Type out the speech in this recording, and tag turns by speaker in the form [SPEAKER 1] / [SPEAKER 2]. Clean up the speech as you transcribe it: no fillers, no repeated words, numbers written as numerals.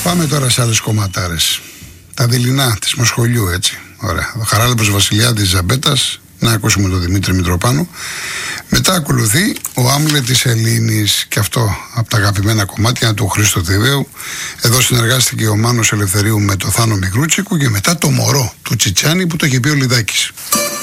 [SPEAKER 1] Πάμε τώρα σε άλλες κομματάρες. Τα δειλινά της Μοσχολιού, έτσι. Ωραία. Ο Χαράλαμπος Βασιλιάδης Ζαμπέτας. Να ακούσουμε τον Δημήτρη Μητροπάνου. Μετά ακολουθεί ο Άμλετ της Ελλήνης, και αυτό από τα αγαπημένα κομμάτια του Χρήστο Θηδαίου. Εδώ συνεργάστηκε ο Μάνος Ελευθερίου με το Θάνο Μικρούτσικου, και μετά το Μωρό του Τσιτσάνη που το είχε πει ο Λιδάκης.